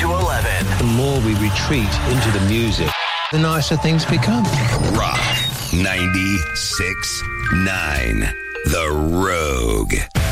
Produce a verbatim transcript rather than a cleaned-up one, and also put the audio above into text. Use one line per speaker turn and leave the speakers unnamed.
to eleven.
The more we retreat into the music, the nicer things become.
Rock ninety-six point nine, The Rogue.